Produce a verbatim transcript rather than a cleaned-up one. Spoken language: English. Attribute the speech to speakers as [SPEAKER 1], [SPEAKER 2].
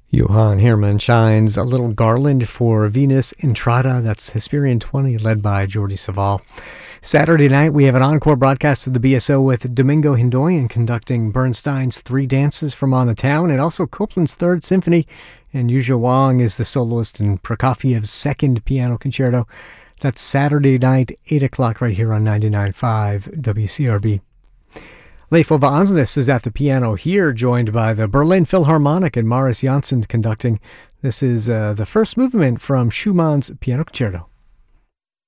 [SPEAKER 1] Johann Hermann shines a little garland for Venus Entrada. That's Hesperian twenty, led by Jordi Savall. Saturday night, we have an encore broadcast of the B S O with Domingo Hindoyan conducting Bernstein's Three Dances from On the Town and also Copland's Third Symphony. And Yuzha Wang is the soloist in Prokofiev's Second Piano Concerto. That's Saturday night, eight o'clock, right here on ninety-nine point five W C R B. Leif Ove Andsnes is at the piano here, joined by the Berlin Philharmonic and Marius Janssen conducting. This is uh, the first movement from Schumann's Piano Concerto.